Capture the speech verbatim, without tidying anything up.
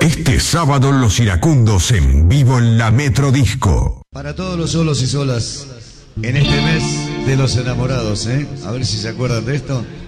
Este sábado los iracundos en vivo en la Metro Disco. Para todos los solos y solas, en este mes de los enamorados, ¿eh? A ver si se acuerdan de esto.